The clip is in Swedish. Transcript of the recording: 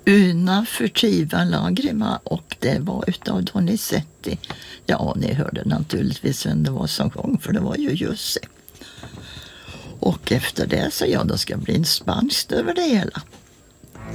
Una furtiva lagrima, och det var utav Donizetti. Ja, ni hörde naturligtvis vem det var som sjöng, för det var ju Jussi. Och efter det så då ska det bli en spanskt över det hela.